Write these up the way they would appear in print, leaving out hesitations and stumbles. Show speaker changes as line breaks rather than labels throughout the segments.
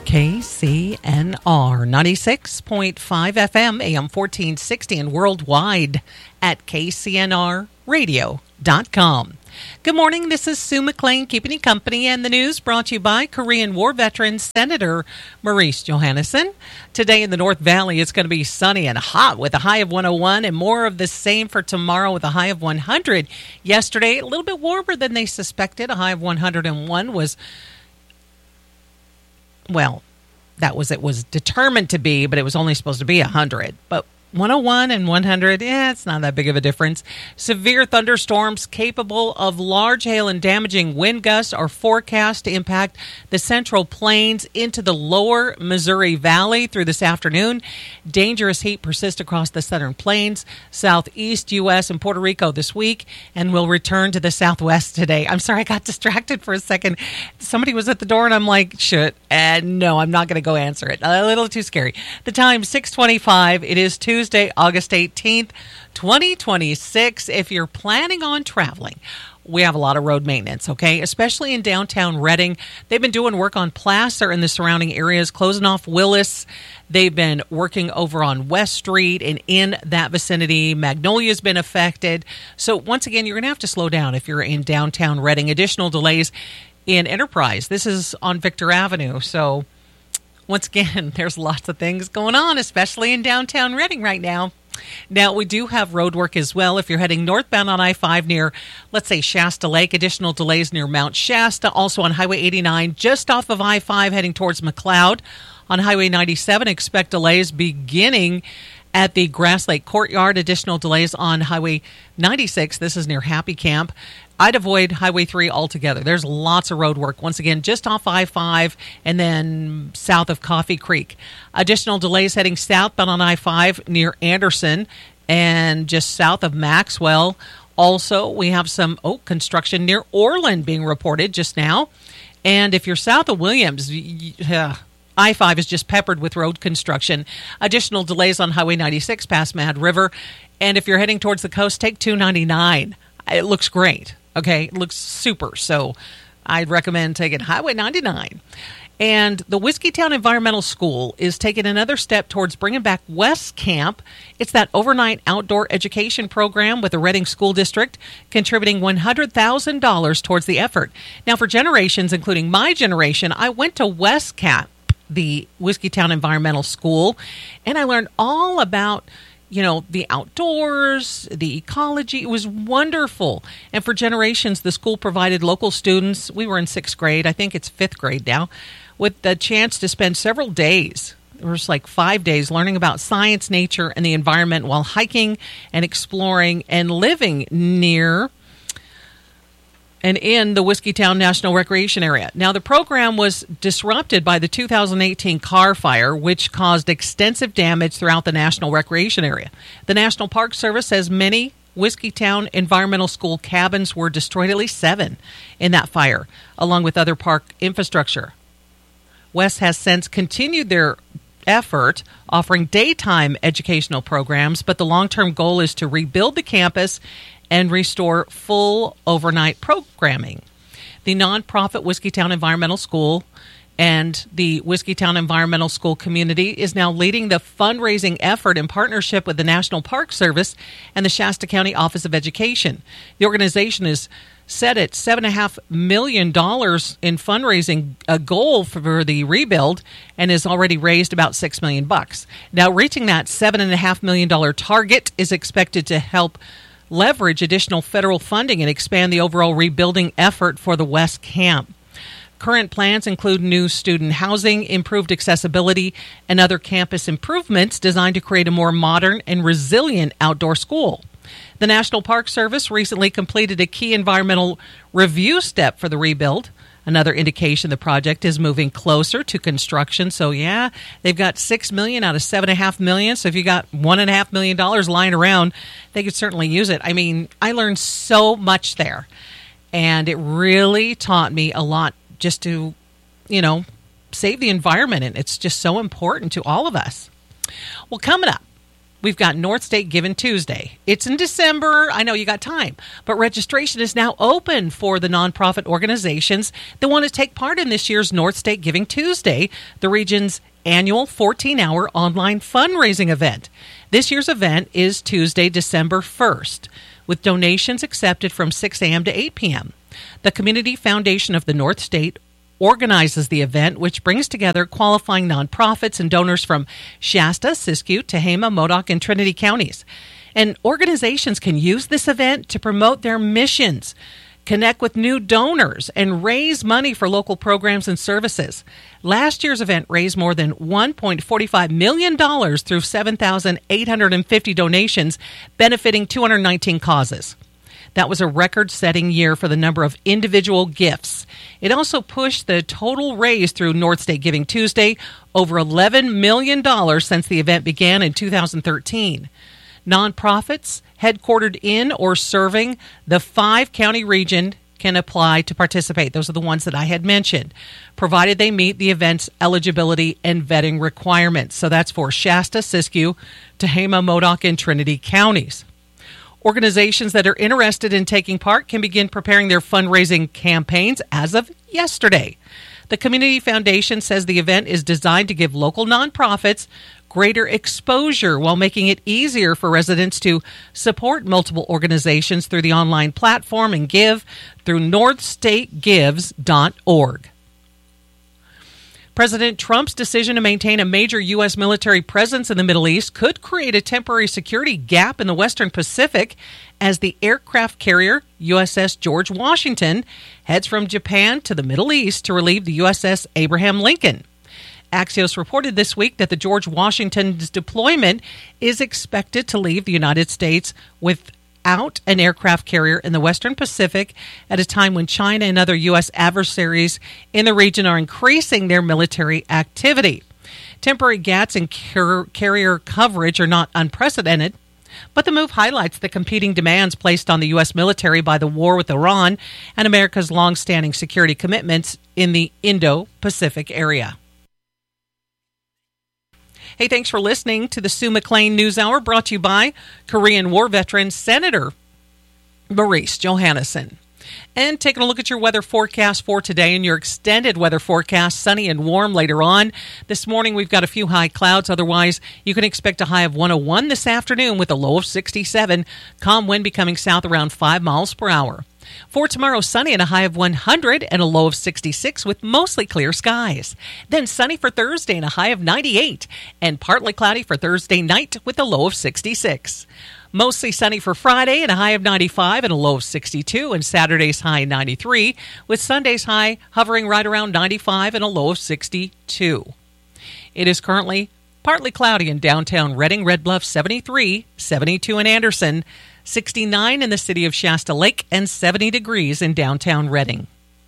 KCNR 96.5 FM, AM 1460, and worldwide at kcnrradio.com. Good morning, this is Sue McLean keeping you company, and the news brought to you by Korean War veteran Senator Maurice Johannesson. Today in the North Valley, it's going to be sunny and hot with a high of 101, and more of the same for tomorrow with a high of 100. Yesterday, a little bit warmer than they suspected. A high of 101 was, well, it was determined to be, but it was only supposed to be 100. But 101 and 100, it's not that big of a difference. Severe thunderstorms capable of large hail and damaging wind gusts are forecast to impact the Central Plains into the lower Missouri Valley through this afternoon. Dangerous heat persists across the Southern Plains, southeast U.S., and Puerto Rico this week, and will return to the southwest today. I'm sorry, I got distracted for a second. Somebody was at the door, and I'm like, shit, no, I'm not going to go answer it. A little too scary. The time, 6:25. It is Tuesday, August 18th, 2026. If you're planning on traveling, we have a lot of road maintenance, okay? Especially in downtown Reading. They've been doing work on Placer and the surrounding areas, closing off Willis. They've been working over on West Street and in that vicinity. Magnolia's been affected. So once again, you're going to have to slow down if you're in downtown Reading. Additional delays in Enterprise. This is on Victor Avenue, so once again, there's lots of things going on, especially in downtown Reading right now. Now, we do have road work as well. If you're heading northbound on I-5 near, let's say, Shasta Lake, additional delays near Mount Shasta. Also on Highway 89, just off of I-5 heading towards McLeod. On Highway 97, expect delays beginning at the Grass Lake Courtyard. Additional delays on Highway 96. This is near Happy Camp. I'd avoid Highway 3 altogether. There's lots of road work. Once again, just off I-5 and then south of Coffee Creek. Additional delays heading southbound on I-5 near Anderson and just south of Maxwell. Also, we have some construction near Orland being reported just now. And if you're south of Williams, I-5 is just peppered with road construction. Additional delays on Highway 96 past Mad River. And if you're heading towards the coast, take 299. It looks great. Okay, it looks super. So I'd recommend taking Highway 99. And the Whiskeytown Environmental School is taking another step towards bringing back West Camp. It's that overnight outdoor education program with the Reading School District contributing $100,000 towards the effort. Now, for generations, including my generation, I went to West Camp, the Whiskeytown Environmental School, and I learned all about the outdoors, the ecology. It was wonderful. And for generations, the school provided local students, we were in 6th grade, I think it's 5th grade now, with the chance to spend several days, there was like 5 days, learning about science, nature, and the environment while hiking and exploring and living near and in the Whiskeytown National Recreation Area. Now, the program was disrupted by the 2018 Carr Fire, which caused extensive damage throughout the National Recreation Area. The National Park Service says many Whiskeytown Environmental School cabins were destroyed, at least 7 in that fire, along with other park infrastructure. West has since continued their effort, offering daytime educational programs, but the long-term goal is to rebuild the campus and restore full overnight programming. The nonprofit Whiskeytown Environmental School and the Whiskeytown Environmental School community is now leading the fundraising effort in partnership with the National Park Service and the Shasta County Office of Education. The organization is set at $7.5 million in fundraising, a goal for the rebuild, and has already raised about $6 million. Now, reaching that $7.5 million target is expected to help leverage additional federal funding and expand the overall rebuilding effort for the West Camp. Current plans include new student housing, improved accessibility, and other campus improvements designed to create a more modern and resilient outdoor school. The National Park Service recently completed a key environmental review step for the rebuild. Another indication the project is moving closer to construction. So, yeah, they've got $6 million out of $7.5 million. So if you got $1.5 million lying around, they could certainly use it. I mean, I learned so much there, and it really taught me a lot just to, save the environment. And it's just so important to all of us. Well, coming up, we've got North State Giving Tuesday. It's in December. I know you got time, but registration is now open for the nonprofit organizations that want to take part in this year's North State Giving Tuesday, the region's annual 14-hour online fundraising event. This year's event is Tuesday, December 1st, with donations accepted from 6 a.m. to 8 p.m. The Community Foundation of the North State organizes the event, which brings together qualifying nonprofits and donors from Shasta, Siskiyou, Tehama, Modoc, and Trinity counties. And organizations can use this event to promote their missions, connect with new donors, and raise money for local programs and services. Last year's event raised more than $1.45 million through 7,850 donations, benefiting 219 causes. That was a record-setting year for the number of individual gifts. It also pushed the total raised through North State Giving Tuesday over $11 million since the event began in 2013. Nonprofits headquartered in or serving the 5-county region can apply to participate. Those are the ones that I had mentioned, provided they meet the event's eligibility and vetting requirements. So that's for Shasta, Siskiyou, Tehama, Modoc, and Trinity counties. Organizations that are interested in taking part can begin preparing their fundraising campaigns as of yesterday. The Community Foundation says the event is designed to give local nonprofits greater exposure while making it easier for residents to support multiple organizations through the online platform and give through northstategives.org. President Trump's decision to maintain a major U.S. military presence in the Middle East could create a temporary security gap in the Western Pacific as the aircraft carrier USS George Washington heads from Japan to the Middle East to relieve the USS Abraham Lincoln. Axios reported this week that the George Washington's deployment is expected to leave the United States without an aircraft carrier in the Western Pacific at a time when China and other U.S. adversaries in the region are increasing their military activity. Temporary gaps in carrier coverage are not unprecedented, but the move highlights the competing demands placed on the U.S. military by the war with Iran and America's long-standing security commitments in the Indo-Pacific area. Hey, thanks for listening to the Sue McLean News Hour, brought to you by Korean War veteran Senator Maurice Johannesson. And taking a look at your weather forecast for today and your extended weather forecast, sunny and warm later on. This morning we've got a few high clouds. Otherwise, you can expect a high of 101 this afternoon with a low of 67. Calm wind becoming south around 5 miles per hour. For tomorrow, sunny and a high of 100 and a low of 66 with mostly clear skies. Then sunny for Thursday and a high of 98 and partly cloudy for Thursday night with a low of 66. Mostly sunny for Friday and a high of 95 and a low of 62, and Saturday's high 93 with Sunday's high hovering right around 95 and a low of 62. It is currently partly cloudy in downtown Redding, Red Bluff 73, 72 in Anderson, 69 in the city of Shasta Lake, and 70 degrees in downtown Redding.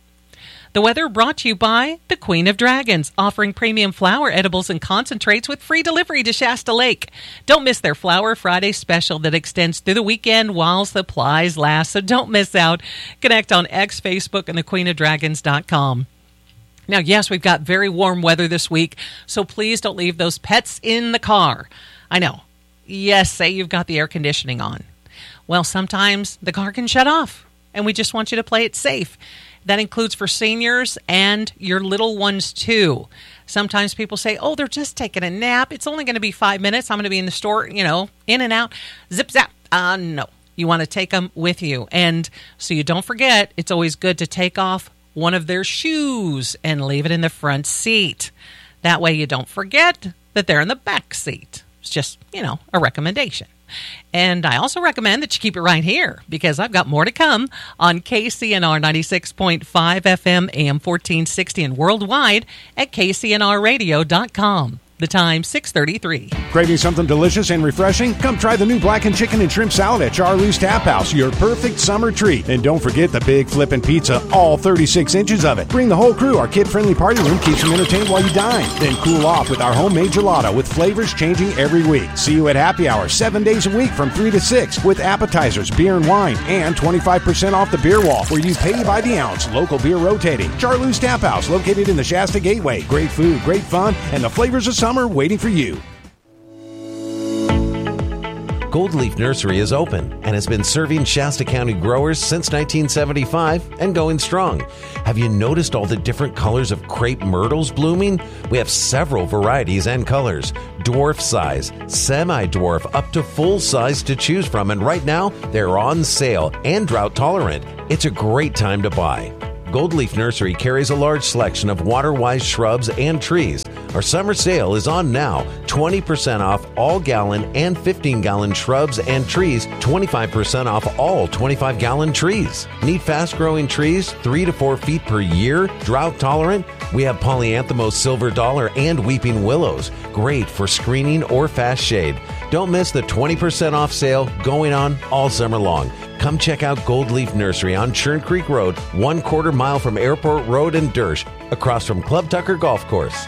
The weather brought to you by the Queen of Dragons, offering premium flower edibles and concentrates with free delivery to Shasta Lake. Don't miss their Flower Friday special that extends through the weekend while supplies last, so don't miss out. Connect on X, Facebook, and thequeenofdragons.com. Now, yes, we've got very warm weather this week, so please don't leave those pets in the car. I know. Yes, say you've got the air conditioning on. Well, sometimes the car can shut off, and we just want you to play it safe. That includes for seniors and your little ones, too. Sometimes people say, oh, they're just taking a nap. It's only going to be 5 minutes. I'm going to be in the store, in and out. Zip, zap. No. You want to take them with you. And so you don't forget, it's always good to take off one of their shoes and leave it in the front seat. That way you don't forget that they're in the back seat. It's just, a recommendation. And I also recommend that you keep it right here because I've got more to come on KCNR 96.5 FM, AM 1460, and worldwide at kcnrradio.com. The time, 6:33.
Craving something delicious and refreshing? Come try the new blackened chicken and shrimp salad at Charlie's Tap House, your perfect summer treat. And don't forget the big flippin' pizza, all 36 inches of it. Bring the whole crew. Our kid-friendly party room keeps them entertained while you dine. Then cool off with our homemade gelato with flavors changing every week. See you at happy hour 7 days a week from 3 to 6 with appetizers, beer and wine, and 25% off the beer wall where you pay by the ounce. Local beer rotating. Charlie's Tap House, located in the Shasta Gateway. Great food, great fun, and the flavors of summer waiting for you.
Gold Leaf Nursery is open and has been serving Shasta County growers since 1975 and going strong. Have you noticed all the different colors of crepe myrtles blooming? We have several varieties and colors, dwarf size, semi-dwarf, up to full size to choose from, and right now they're on sale and drought tolerant. It's a great time to buy. Gold Leaf Nursery carries a large selection of water-wise shrubs and trees. Our summer sale is on now. 20% off all gallon and 15-gallon shrubs and trees. 25% off all 25-gallon trees. Need fast-growing trees 3 to 4 feet per year? Drought tolerant? We have Polyanthemos silver dollar and weeping willows. Great for screening or fast shade. Don't miss the 20% off sale going on all summer long. Come check out Gold Leaf Nursery on Churn Creek Road, 1/4 mile from Airport Road in Dersch, across from Club Tucker Golf Course.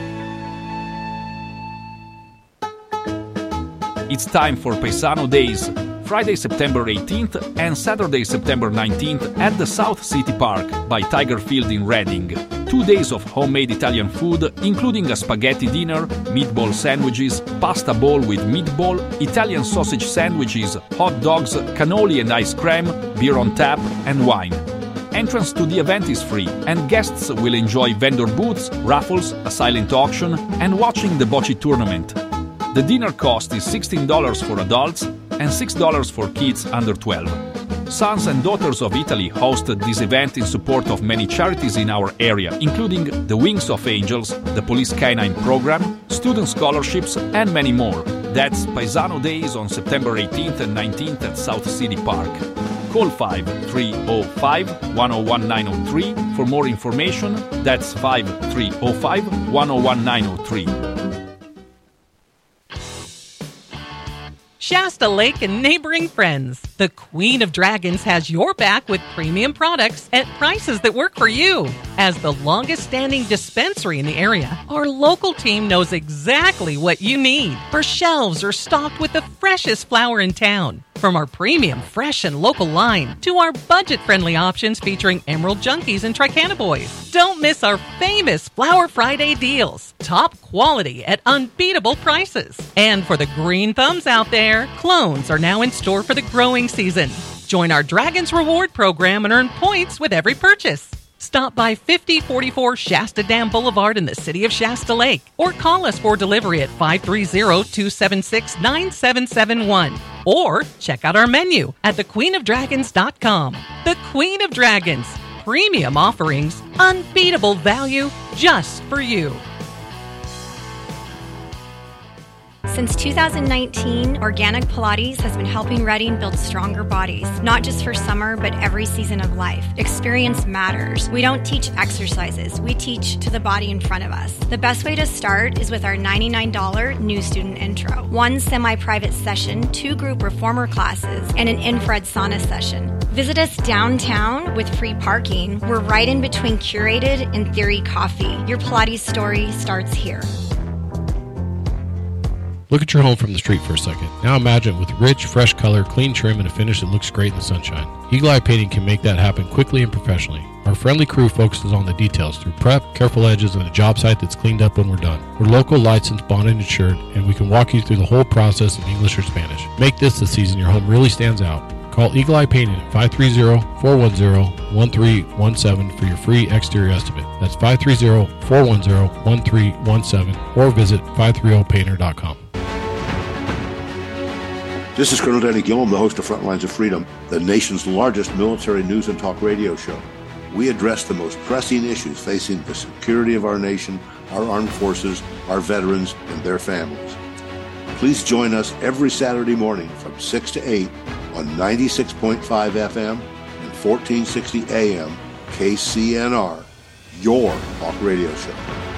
It's time for Paisano Days, Friday, September 18th and Saturday, September 19th at the South City Park by Tiger Field in Reading. 2 days of homemade Italian food, including a spaghetti dinner, meatball sandwiches, pasta bowl with meatball, Italian sausage sandwiches, hot dogs, cannoli and ice cream, beer on tap, and wine. Entrance to the event is free, and guests will enjoy vendor booths, raffles, a silent auction, and watching the bocce tournament. The dinner cost is $16 for adults and $6 for kids under 12. Sons and Daughters of Italy hosted this event in support of many charities in our area, including the Wings of Angels, the Police Canine Program, student scholarships, and many more. That's Paisano Days on September 18th and 19th at South City Park. Call 5305-101-903 for more information. That's 5305-101-903.
Shasta Lake and neighboring friends. The Queen of Dragons has your back with premium products at prices that work for you. As the longest-standing dispensary in the area, our local team knows exactly what you need. Our shelves are stocked with the freshest flower in town. From our premium, fresh, and local line to our budget-friendly options featuring Emerald Junkies and Tricana Boys. Don't miss our famous Flower Friday deals. Top quality at unbeatable prices. And for the green thumbs out there, clones are now in store for the growing season. Join our Dragons Reward program and earn points with every purchase. Stop by 5044 Shasta Dam Boulevard in the city of Shasta Lake or call us for delivery at 530-276-9771 or check out our menu at thequeenofdragons.com. The Queen of Dragons. Premium offerings, unbeatable value just for you.
Since 2019, Organic Pilates has been helping Reading build stronger bodies, not just for summer, but every season of life. Experience matters. We don't teach exercises. We teach to the body in front of us. The best way to start is with our $99 new student intro. 1 semi-private session, 2 group reformer classes, and an infrared sauna session. Visit us downtown with free parking. We're right in between Curated and Theory Coffee. Your Pilates story starts here.
Look at your home from the street for a second. Now imagine it with rich, fresh color, clean trim, and a finish that looks great in the sunshine. Eagle Eye Painting can make that happen quickly and professionally. Our friendly crew focuses on the details through prep, careful edges, and a job site that's cleaned up when we're done. We're local, licensed, bonded, and insured, and we can walk you through the whole process in English or Spanish. Make this the season your home really stands out. Call Eagle Eye Painting at 530-410-1317 for your free exterior estimate. That's 530-410-1317 or visit 530painter.com.
This is Colonel Danny Gillum, the host of Frontlines of Freedom, the nation's largest military news and talk radio show. We address the most pressing issues facing the security of our nation, our armed forces, our veterans, and their families. Please join us every Saturday morning from 6 to 8 on 96.5 FM and 1460 AM KCNR, your talk radio show.